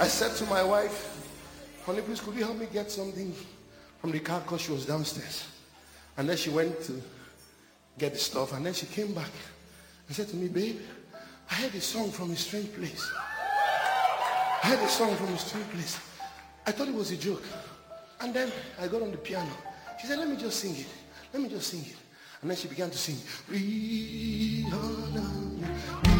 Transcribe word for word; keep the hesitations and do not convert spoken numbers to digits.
I said to my wife, honey, please, could you help me get something from the car because she was downstairs. And then she went to get the stuff, and then she came back and said to me, babe, I heard a song from a strange place. I heard a song from a strange place. I thought it was a joke. And then I got on the piano. She said, let me just sing it. Let me just sing it. And then she began to sing. We honor you.